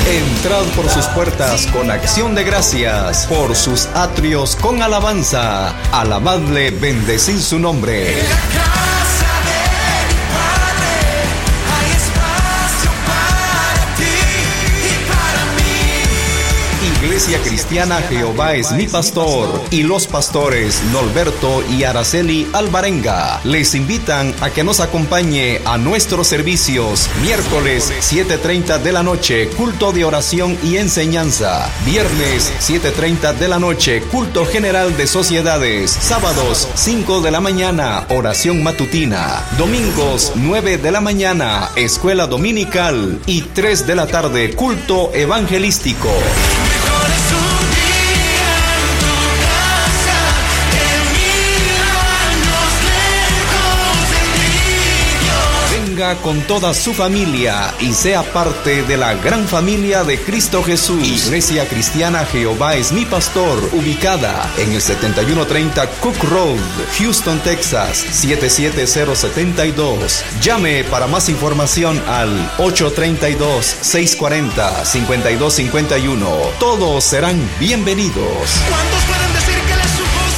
Entrad por sus puertas con acción de gracias, por sus atrios con alabanza. Alabadle, bendecid su nombre. Iglesia Cristiana Jehová es mi pastor, y los pastores Norberto y Araceli Alvarenga les invitan a que nos acompañe a nuestros servicios. Miércoles 7:30 de la noche, culto de oración y enseñanza. Viernes 7:30 de la noche, culto general de sociedades. Sábados 5 de la mañana, oración matutina. Domingos 9 de la mañana, escuela dominical. Y 3 de la tarde, culto evangelístico. Con toda su familia y sea parte de la gran familia de Cristo Jesús. Iglesia Cristiana Jehová es mi pastor, ubicada en el 7130 Cook Road, Houston, Texas 77072. Llame para más información al 832-640-5251. Todos serán bienvenidos. ¿Cuántos pueden decir que Él es su gozo?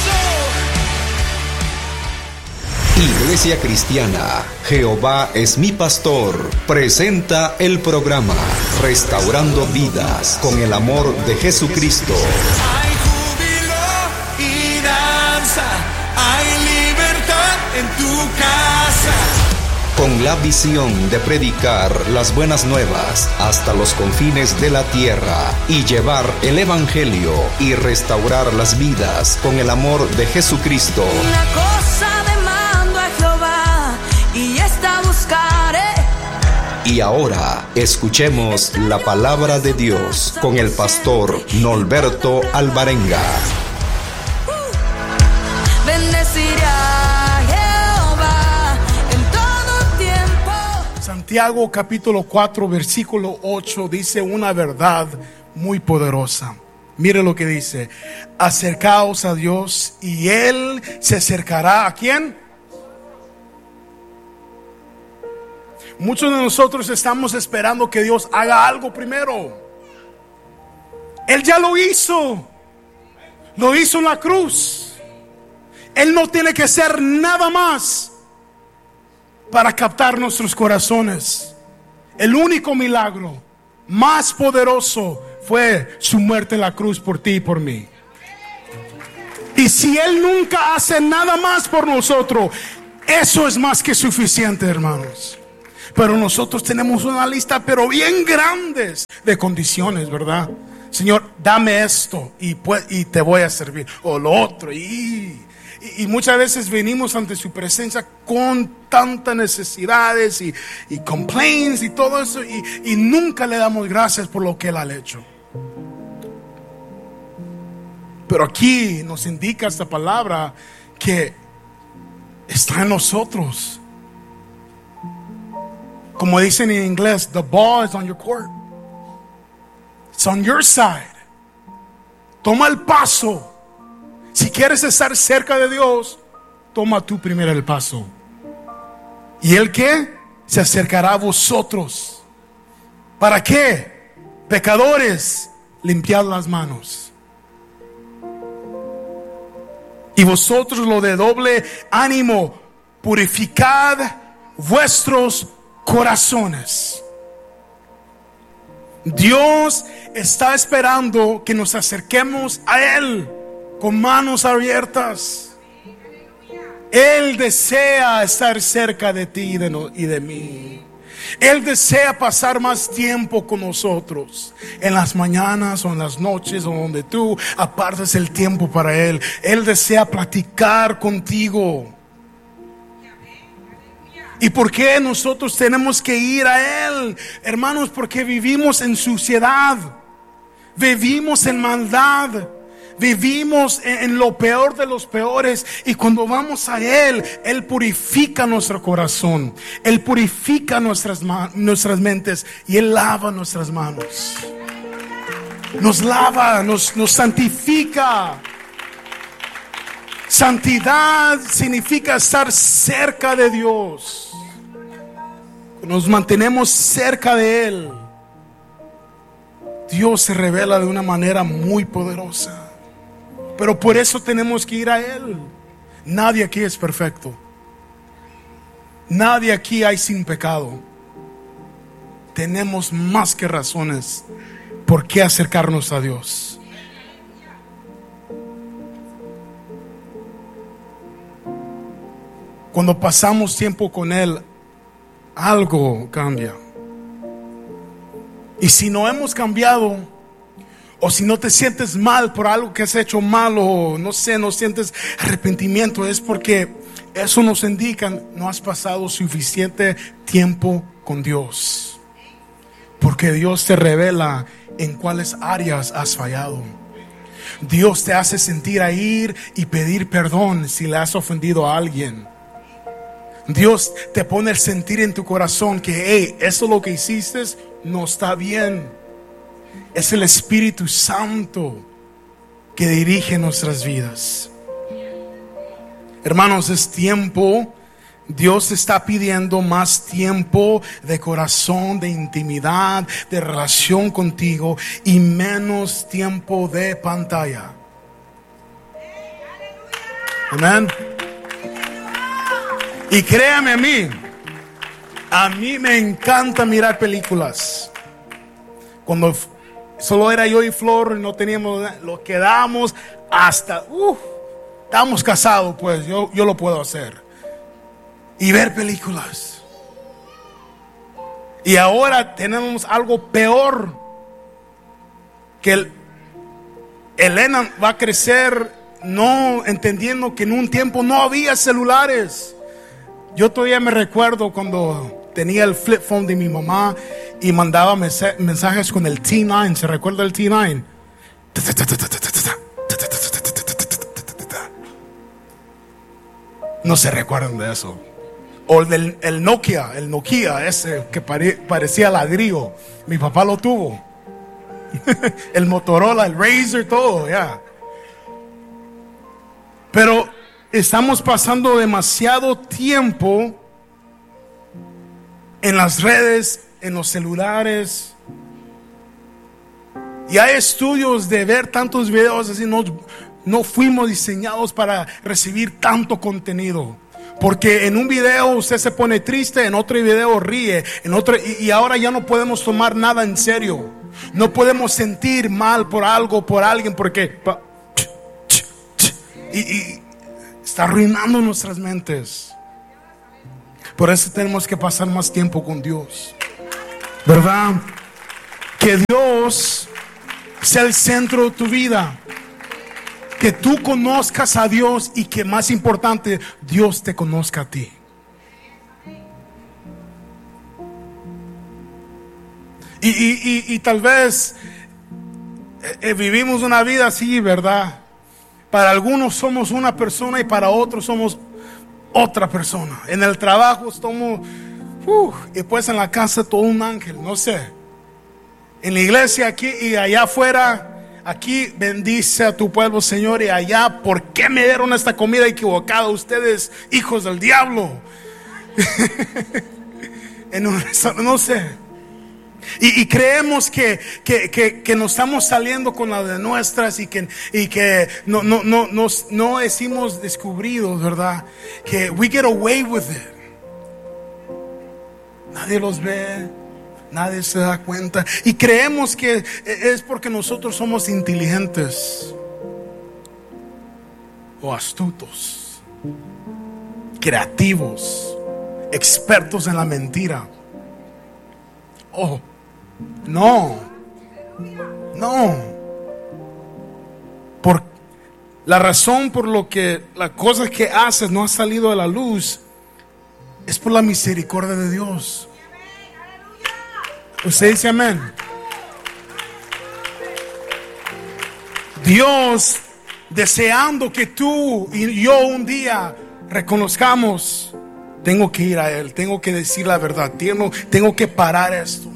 Iglesia Cristiana Jehová es mi pastor presenta el programa Restaurando Vidas con el amor de Jesucristo. Hay júbilo y danza, hay libertad en tu casa. Con la visión de predicar las buenas nuevas hasta los confines de la tierra y llevar el evangelio y restaurar las vidas con el amor de Jesucristo. Una cosa demando a Jehová y esta buscaré. Y ahora escuchemos la palabra de Dios con el pastor Norberto Alvarenga. Bendeciré a Jehová en todo tiempo. Santiago capítulo 4 versículo 8 dice una verdad muy poderosa. Mire lo que dice: acercaos a Dios y Él se acercará. ¿A quién? Muchos de nosotros estamos esperando que Dios haga algo primero. Él ya lo hizo. Lo hizo en la cruz. Él no tiene que hacer nada más para captar nuestros corazones. El único milagro más poderoso fue su muerte en la cruz por ti y por mí. Y si Él nunca hace nada más por nosotros, eso es más que suficiente, hermanos. Pero nosotros tenemos una lista pero bien grandes de condiciones, ¿verdad? Señor, dame esto y te voy a servir, o lo otro. Y muchas veces venimos ante su presencia con tantas necesidades y complaints y todo eso, y nunca le damos gracias por lo que Él ha hecho. Pero aquí nos indica esta palabra que está en nosotros. Como dicen en inglés, the ball is on your court. It's on your side. Toma el paso. Si quieres estar cerca de Dios, toma tú primero el paso. ¿Y Él qué? Se acercará a vosotros. ¿Para qué? Pecadores, limpiad las manos. Y vosotros, lo de doble ánimo, purificad vuestros corazones. Dios está esperando que nos acerquemos a Él con manos abiertas. Él desea estar cerca de ti y de mí. Él desea pasar más tiempo con nosotros, en las mañanas o en las noches, o donde tú apartes el tiempo para Él. Él desea platicar contigo. ¿Y por qué nosotros tenemos que ir a Él? Hermanos, porque vivimos en suciedad, vivimos en maldad, vivimos en lo peor de los peores. Y cuando vamos a Él, Él purifica nuestro corazón, Él purifica nuestras mentes, y Él lava nuestras manos. Nos lava, nos santifica. Santidad significa estar cerca de Dios. Nos mantenemos cerca de Él. Dios se revela de una manera muy poderosa. Pero por eso tenemos que ir a Él. Nadie aquí es perfecto. Nadie aquí hay sin pecado. Tenemos más que razones por qué acercarnos a Dios. Cuando pasamos tiempo con Él, algo cambia. Y si no hemos cambiado, o si no te sientes mal por algo que has hecho mal, o no sé, no sientes arrepentimiento, es porque eso nos indica no has pasado suficiente tiempo con Dios. Porque Dios te revela en cuáles áreas has fallado. Dios te hace sentir a ir y pedir perdón si le has ofendido a alguien. Dios te pone el sentir en tu corazón que, hey, eso lo que hiciste no está bien. Es el Espíritu Santo que dirige nuestras vidas. Hermanos, es tiempo. Dios está pidiendo más tiempo de corazón, de intimidad, de relación contigo y menos tiempo de pantalla. Amén. Y créame a mí me encanta mirar películas. Cuando solo era yo y Flor, no teníamos, lo quedamos hasta, estábamos casados, pues yo lo puedo hacer. Y ver películas. Y ahora tenemos algo peor. Que Elena va a crecer no entendiendo que en un tiempo no había celulares. Yo todavía me recuerdo cuando tenía el flip phone de mi mamá y mandaba mensajes con el T9. ¿Se recuerda el T9? No se recuerdan de eso. O el Nokia ese que parecía ladrillo. Mi papá lo tuvo. El Motorola, el Razr, todo, ya. Pero estamos pasando demasiado tiempo en las redes, en los celulares. Y hay estudios de ver tantos videos así. No fuimos diseñados para recibir tanto contenido. Porque en un video usted se pone triste, en otro video ríe, en otro, y ahora ya no podemos tomar nada en serio. No podemos sentir mal por algo, por alguien, porque y está arruinando nuestras mentes. Por eso tenemos que pasar más tiempo con Dios, ¿verdad? Que Dios sea el centro de tu vida. Que tú conozcas a Dios y que más importante, Dios te conozca a ti. Y tal vez vivimos una vida así, ¿verdad? Para algunos somos una persona y para otros somos otra persona. En el trabajo somos, y pues en la casa todo un ángel, no sé. En la iglesia aquí y allá afuera. Aquí bendice a tu pueblo, Señor, y allá, ¿por qué me dieron esta comida equivocada? Ustedes, hijos del diablo. No sé. Y creemos que nos estamos saliendo con la de nuestras y que no decimos descubridos, ¿verdad? Que we get away with it. Nadie los ve. Nadie se da cuenta. Y creemos que es porque nosotros somos inteligentes o astutos, creativos, expertos en la mentira. Oh, no. Por la razón por lo que las cosas que haces no han salido a la luz es por la misericordia de Dios. Usted dice amén. Dios deseando que tú y yo un día reconozcamos, tengo que ir a Él, tengo que decir la verdad, tengo que parar esto.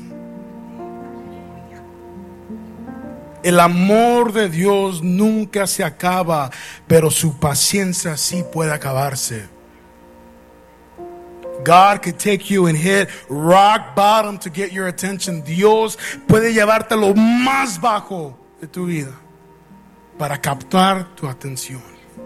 El amor de Dios nunca se acaba, pero su paciencia sí puede acabarse. God could take you and hit rock bottom to get your attention. Dios puede llevarte a lo más bajo de tu vida para captar tu atención.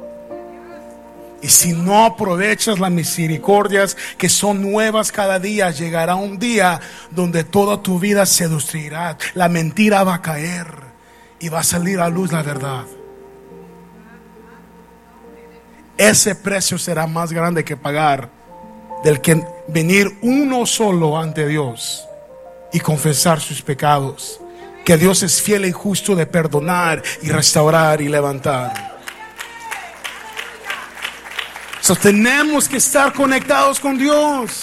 Y si no aprovechas las misericordias que son nuevas cada día, llegará un día donde toda tu vida se destruirá. La mentira va a caer y va a salir a luz la verdad. Ese precio será más grande que pagar del que venir uno solo ante Dios y confesar sus pecados. Que Dios es fiel y justo de perdonar y restaurar y levantar. So, tenemos que estar conectados con Dios.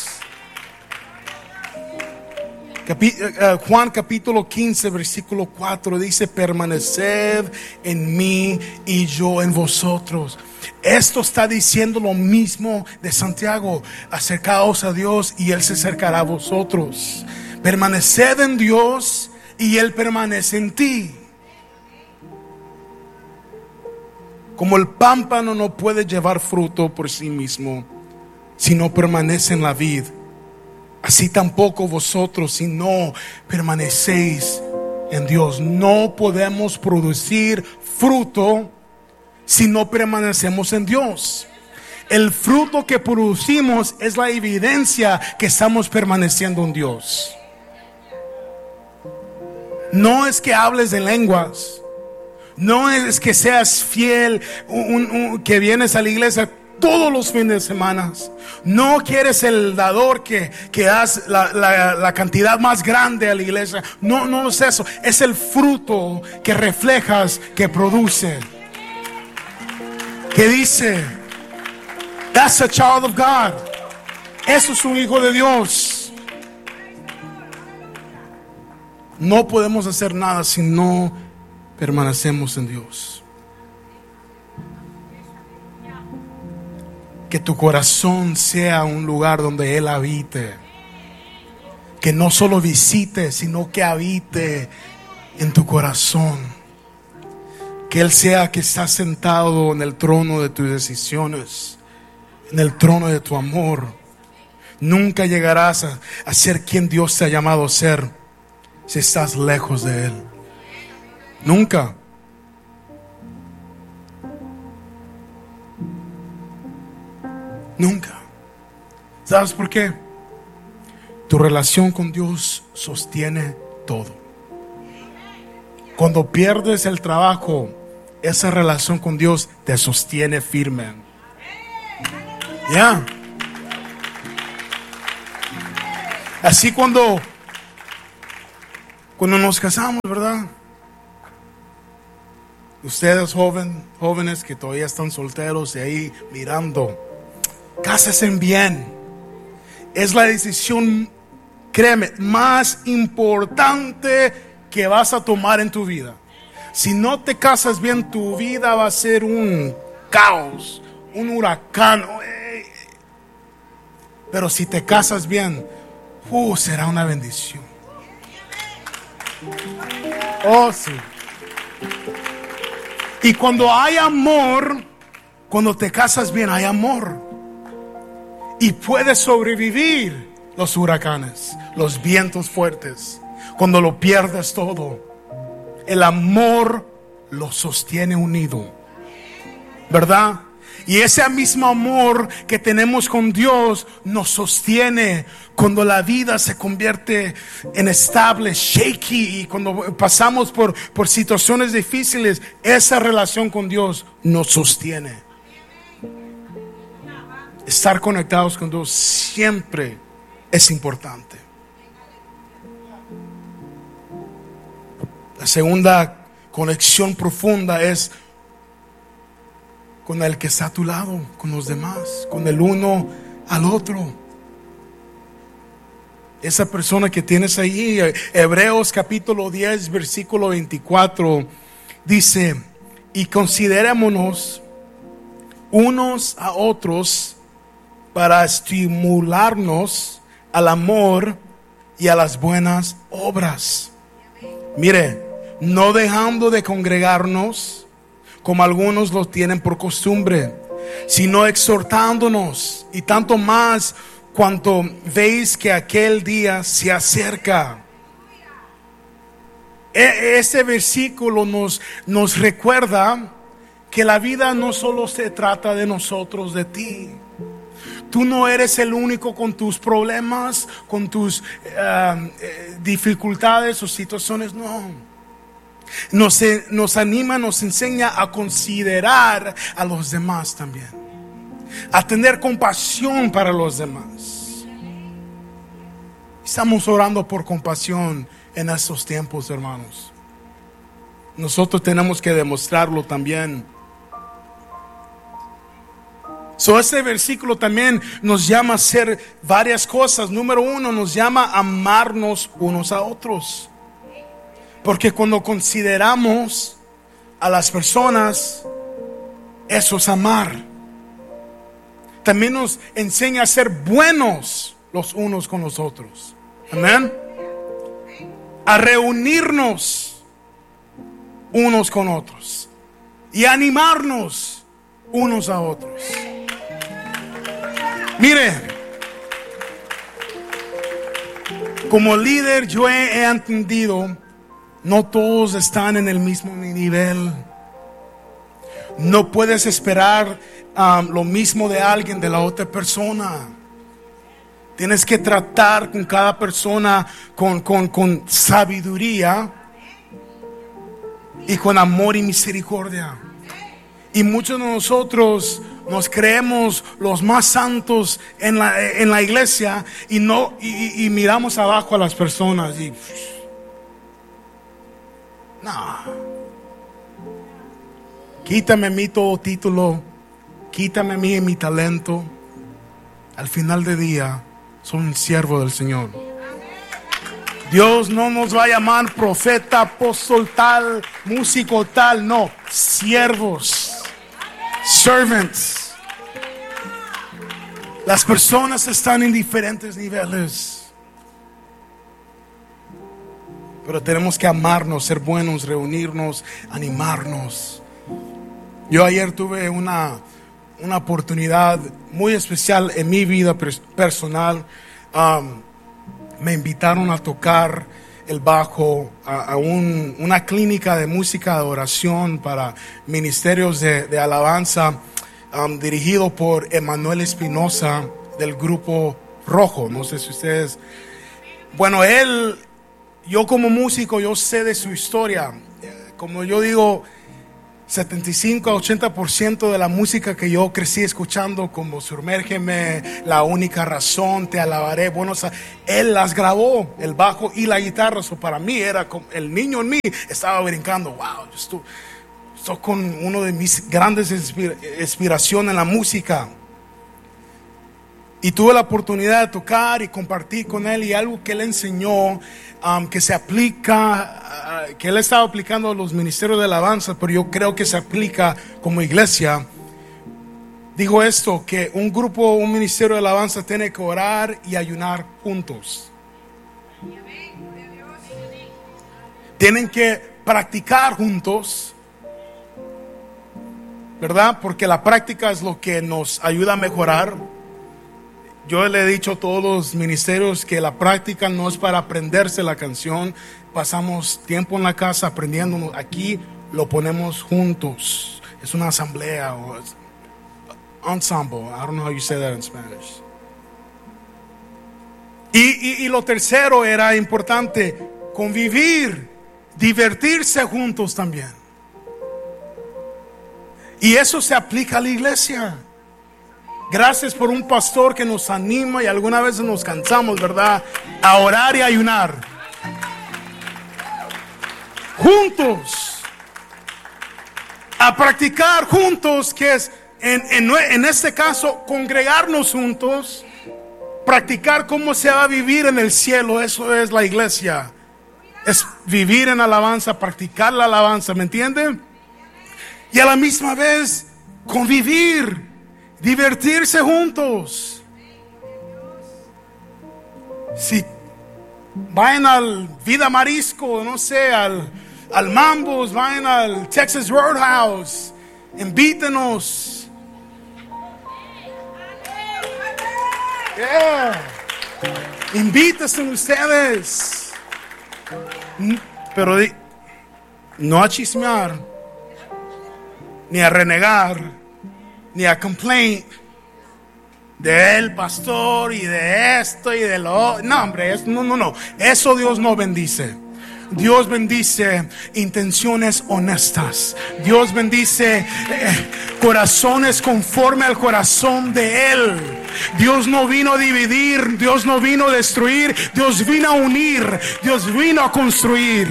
Juan capítulo 15 versículo 4 dice: permaneced en mí y yo en vosotros. Esto está diciendo lo mismo de Santiago: acercaos a Dios y Él se acercará a vosotros. Permaneced en Dios y Él permanece en ti. Como el pámpano no puede llevar fruto por sí mismo si no permanece en la vid, así tampoco vosotros si no permanecéis en Dios. No podemos producir fruto si no permanecemos en Dios. El fruto que producimos es la evidencia que estamos permaneciendo en Dios. No es que hables de lenguas, no es que seas fiel, que vienes a la iglesia todos los fines de semana. No quieres el dador que das la cantidad más grande a la iglesia. No es eso. Es el fruto que reflejas, que produce. Que dice: that's a child of God. Eso es un hijo de Dios. No podemos hacer nada si no permanecemos en Dios. Que tu corazón sea un lugar donde Él habite. Que no solo visite, sino que habite en tu corazón. Que Él sea que está sentado en el trono de tus decisiones, en el trono de tu amor. Nunca llegarás a ser quien Dios te ha llamado a ser si estás lejos de Él. Nunca. Nunca. ¿Sabes por qué? Tu relación con Dios sostiene todo. Cuando pierdes el trabajo, esa relación con Dios te sostiene firme. Ya. Así cuando nos casamos, ¿verdad? Ustedes jóvenes que todavía están solteros y ahí mirando, cásense bien. Es la decisión, créeme, más importante que vas a tomar en tu vida. Si no te casas bien, tu vida va a ser un caos, un huracán. Pero si te casas bien, será una bendición. Oh, sí. Y cuando hay amor, cuando te casas bien, hay amor. Y puedes sobrevivir los huracanes, los vientos fuertes. Cuando lo pierdes todo, el amor lo sostiene unido, ¿verdad? Y ese mismo amor que tenemos con Dios nos sostiene cuando la vida se convierte en estable, shaky, y cuando pasamos por situaciones difíciles. Esa relación con Dios nos sostiene. Estar conectados con Dios siempre es importante. La segunda conexión profunda es con el que está a tu lado, con los demás, con el uno al otro. Esa persona que tienes ahí. Hebreos capítulo 10 versículo 24 dice: y considerémonos unos a otros para estimularnos al amor y a las buenas obras. Mire, no dejando de congregarnos como algunos lo tienen por costumbre, sino exhortándonos, y tanto más cuanto veis que aquel día se acerca. Este versículo nos recuerda que la vida no solo se trata de nosotros, de ti. Tú no eres el único con tus problemas, con tus dificultades o situaciones, no. Nos anima, nos enseña a considerar a los demás también, a tener compasión para los demás. Estamos orando por compasión en estos tiempos, hermanos. Nosotros tenemos que demostrarlo también. Este versículo también nos llama a hacer varias cosas. Número 1, nos llama a amarnos unos a otros. Porque cuando consideramos a las personas, eso es amar. También nos enseña a ser buenos los unos con los otros. Amén. A reunirnos unos con otros y animarnos unos a otros. Mire, como líder yo he entendido, no todos están en el mismo nivel. No puedes esperar lo mismo de alguien, de la otra persona. Tienes que tratar con cada persona con sabiduría y con amor y misericordia. Y muchos de nosotros nos creemos los más santos en la iglesia y miramos abajo a las personas y no. Quítame a mí todo título, quítame a mí mi talento. Al final del día soy un siervo del Señor. Dios no nos va a llamar profeta, apóstol tal, músico tal, no, siervos. Servants. Las personas están en diferentes niveles, pero tenemos que amarnos, ser buenos, reunirnos, animarnos. Yo ayer tuve una oportunidad muy especial en mi vida personal. Me invitaron a tocar el bajo a una clínica de música de oración para ministerios de alabanza, dirigido por Emanuel Espinosa del Grupo Rojo. No sé si ustedes... Bueno, yo como músico, yo sé de su historia. Como yo digo, 75 a 80% de la música que yo crecí escuchando, como Sumérgeme, La Única Razón, Te Alabaré, bueno, él las grabó, el bajo y la guitarra. Eso para mí era como el niño en mí estaba brincando. Wow, yo estoy con uno de mis grandes inspiraciones en la música. Y tuve la oportunidad de tocar y compartir con él, y algo que él enseñó, que se aplica, que él estaba aplicando a los ministerios de alabanza, pero yo creo que se aplica como iglesia. Dijo esto, que un ministerio de alabanza tiene que orar y ayunar juntos. Tienen que practicar juntos, ¿verdad? Porque la práctica es lo que nos ayuda a mejorar. Yo le he dicho a todos los ministerios que la práctica no es para aprenderse la canción. Pasamos tiempo en la casa aprendiendo. Aquí lo ponemos juntos. Es una asamblea o ensemble. I don't know how you say that in Spanish. Y lo tercero era importante, convivir, divertirse juntos también. Y eso se aplica a la iglesia. Gracias por un pastor que nos anima, y algunas veces nos cansamos, ¿verdad?, a orar y ayunar juntos, a practicar juntos, que es en este caso congregarnos juntos, practicar cómo se va a vivir en el cielo. Eso es la iglesia, es vivir en alabanza, practicar la alabanza, ¿me entienden? Y a la misma vez convivir, divertirse juntos. Si vayan al Vida Marisco, no sé, al Mambos, vayan al Texas Roadhouse, invítenos. Yeah. Invítense ustedes. Pero no a chismear, ni a renegar, ni a complain del pastor y de esto y de lo. No, hombre, no. Eso Dios no bendice. Dios bendice intenciones honestas. Dios bendice corazones conforme al corazón de Él. Dios no vino a dividir, Dios no vino a destruir, Dios vino a unir, Dios vino a construir.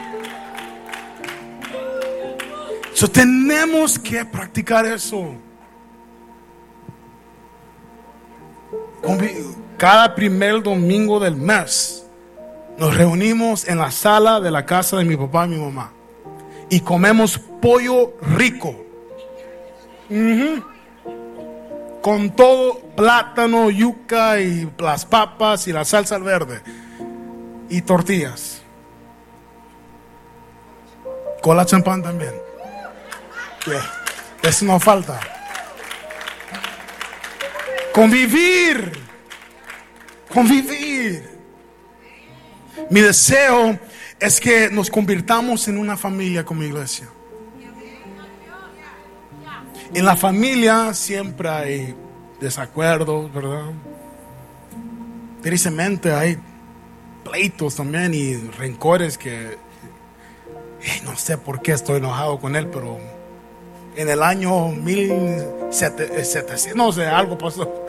Tenemos que practicar eso. Cada primer domingo del mes nos reunimos en la sala de la casa de mi papá y mi mamá y comemos pollo rico, con todo, plátano, yuca y las papas y la salsa verde y tortillas, cola champán también. Eso no falta. Convivir. Mi deseo es que nos convirtamos en una familia como iglesia. En la familia siempre hay desacuerdos, ¿verdad? Tristemente hay pleitos también y rencores que no sé por qué estoy enojado con él, pero en el año 1700, no sé, algo pasó.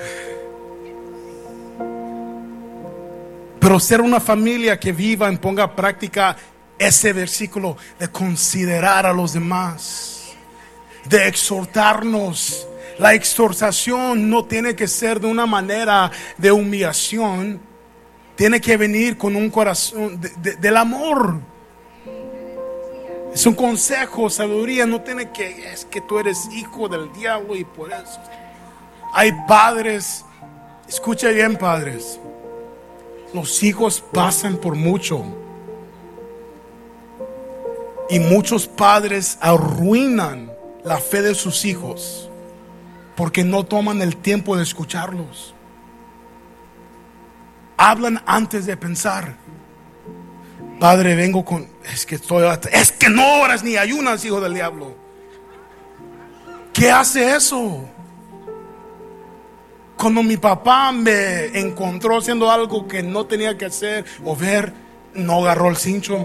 Pero ser una familia que viva y ponga en práctica ese versículo de considerar a los demás, de exhortarnos. La exhortación no tiene que ser de una manera de humillación, tiene que venir con un corazón del amor. Es un consejo, sabiduría. No tiene que, es que tú eres hijo del diablo y por eso. Hay padres, escucha bien, padres. Los hijos pasan por mucho. Y muchos padres arruinan la fe de sus hijos porque no toman el tiempo de escucharlos. Hablan antes de pensar. Padre, vengo con... Es que no oras ni ayunas, hijo del diablo. ¿Qué hace eso? Cuando mi papá me encontró haciendo algo que no tenía que hacer o ver, no agarró el cincho.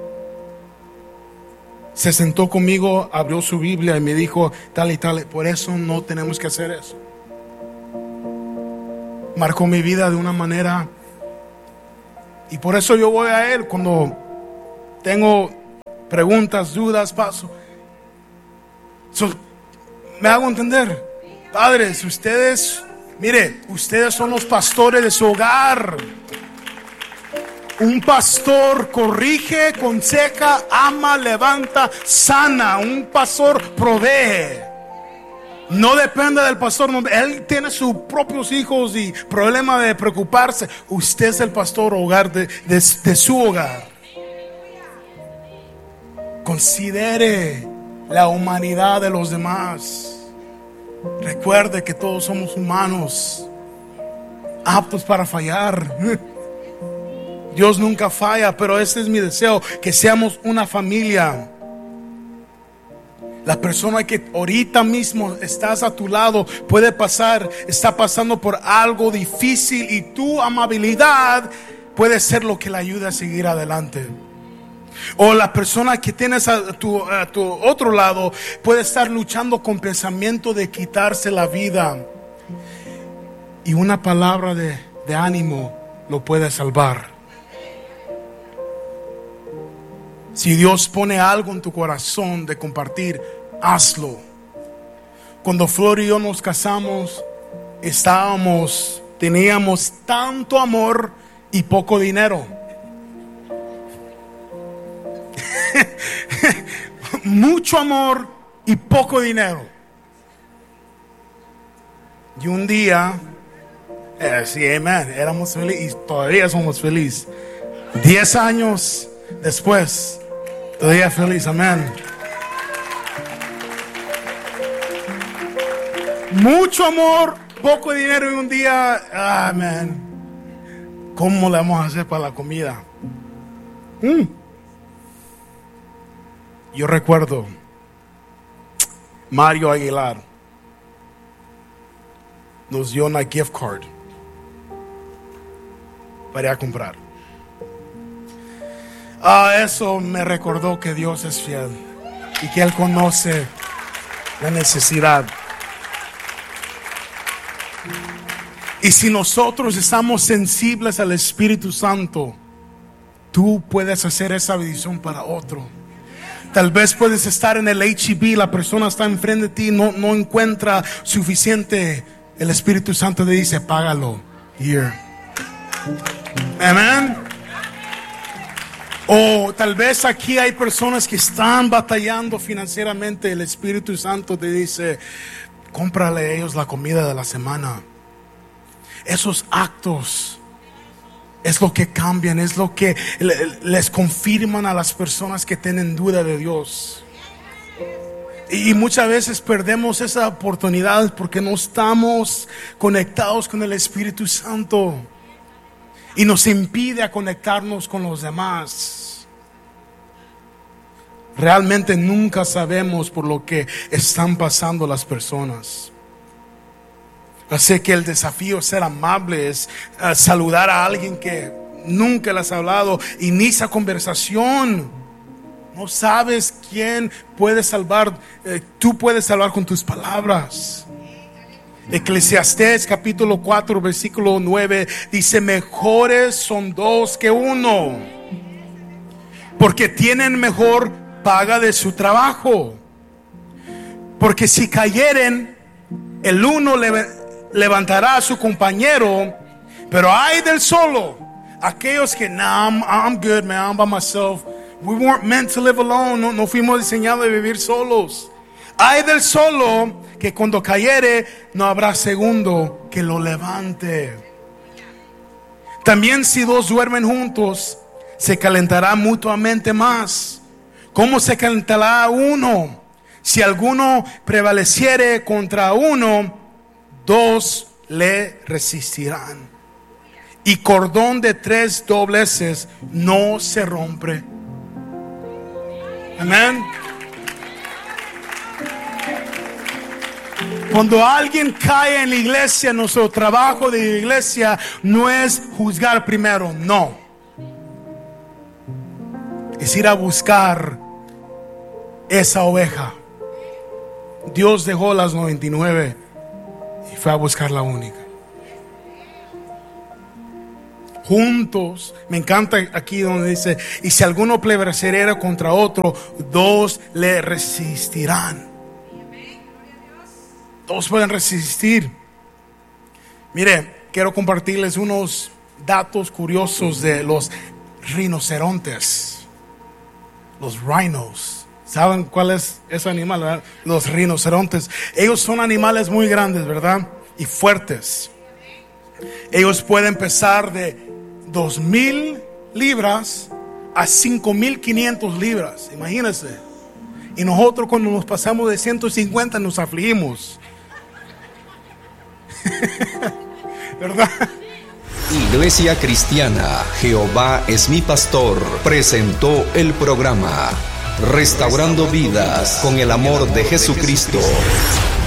Se sentó conmigo, abrió su Biblia y me dijo tal y tal. Por eso no tenemos que hacer eso. Marcó mi vida de una manera. Y por eso yo voy a él cuando tengo preguntas, dudas, paso. Me hago entender. Padres, ustedes son los pastores de su hogar. Un pastor corrige, aconseja, ama, levanta, sana. Un pastor provee. No depende del pastor. Él tiene sus propios hijos y problema de preocuparse. Usted es el pastor hogar de su hogar. Considere la humanidad de los demás. Recuerde que todos somos humanos, aptos para fallar. Dios nunca falla, pero ese es mi deseo, que seamos una familia. La persona que ahorita mismo estás a tu lado está pasando por algo difícil y tu amabilidad puede ser lo que le ayuda a seguir adelante. O la persona que tienes a tu otro lado puede estar luchando con pensamiento de quitarse la vida. Y una palabra de ánimo lo puede salvar. Si Dios pone algo en tu corazón de compartir, hazlo. Cuando Flor y yo nos casamos, teníamos tanto amor y poco dinero. Mucho amor y poco dinero. Y un día, sí, amén, éramos felices y todavía somos felices. 10 años después, todavía feliz, amén. Mucho amor poco dinero y un día, man, ¿cómo le vamos a hacer para la comida? Yo recuerdo Mario Aguilar nos dio una gift card para ir a comprar. Eso me recordó que Dios es fiel y que Él conoce la necesidad. Y si nosotros estamos sensibles al Espíritu Santo, tú puedes hacer esa bendición para otro. Tal vez puedes estar en el H-E-B, la persona está enfrente de ti, no encuentra suficiente. El Espíritu Santo le dice, págalo. Here. Amén. O tal vez aquí hay personas que están batallando financieramente. El Espíritu Santo te dice, cómprale a ellos la comida de la semana. Esos actos es lo que cambian, es lo que les confirman a las personas que tienen duda de Dios. Y muchas veces perdemos esa oportunidad porque no estamos conectados con el Espíritu Santo y nos impide a conectarnos con los demás. Realmente nunca sabemos por lo que están pasando las personas. Así que el desafío es ser amable, es saludar a alguien que nunca le has hablado. Inicia conversación. No sabes quién puede salvar. Tú puedes salvar con tus palabras. Eclesiastés capítulo 4 versículo 9 dice, mejores son dos que uno, porque tienen mejor paga de su trabajo. Porque si cayeren, el uno levantará a su compañero, pero ay del solo, aquellos que I'm good, man, I'm by myself. We weren't meant to live alone. No fuimos diseñados de vivir solos. Ay del solo, que cuando cayere no habrá segundo que lo levante. También si dos duermen juntos, se calentará mutuamente más. ¿Cómo se calentará uno? Si alguno prevaleciere contra uno, dos le resistirán. Y cordón de 3 dobleces no se rompe. Amén. Cuando alguien cae en la iglesia, nuestro trabajo de la iglesia no es juzgar primero, no. Es ir a buscar esa oveja. Dios dejó las 99 y fue a buscar la única. Juntos, me encanta aquí donde dice, y si alguno prevaleciera contra otro, dos le resistirán. Todos pueden resistir. Mire, quiero compartirles unos datos curiosos de los rinocerontes. Los rhinos. ¿Saben cuál es ese animal, verdad? Los rinocerontes. Ellos son animales muy grandes, ¿verdad? Y fuertes. Ellos pueden pesar de 2,000 libras a 5,500 libras. Imagínense. Y nosotros cuando nos pasamos de 150 nos afligimos. ¿Verdad? Iglesia Cristiana Jehová es mi pastor presentó el programa Restaurando Vidas con el amor de Jesucristo.